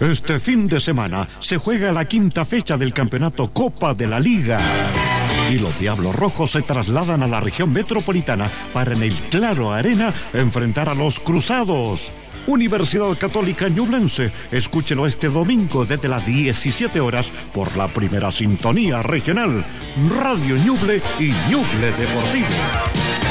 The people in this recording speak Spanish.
Este fin de semana se juega la quinta fecha del campeonato Copa de la Liga. Y los Diablos Rojos se trasladan a la región metropolitana para en el Claro Arena enfrentar a los Cruzados. Universidad Católica Ñublense, escúchelo este domingo desde las 17 horas por la primera sintonía regional, Radio Ñuble y Ñuble Deportivo.